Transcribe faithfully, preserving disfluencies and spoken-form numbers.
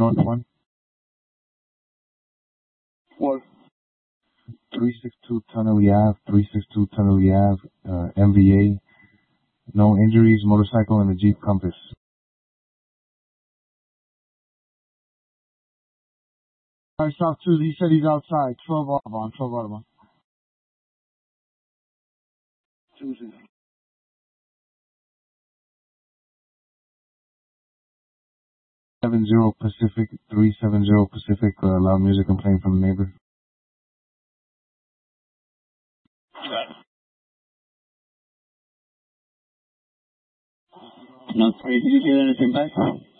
North one. What? three sixty-two Tunnelly Ave, three sixty-two Tunnelly Ave, uh, M V A. No injuries, motorcycle and a Jeep Compass. Alright, South two, he said he's outside. twelve Audubon, twelve Audubon. Tuesday. seven zero Pacific, three seventy Pacific, uh, loud music complaint from a neighbor. No, did you get anything back?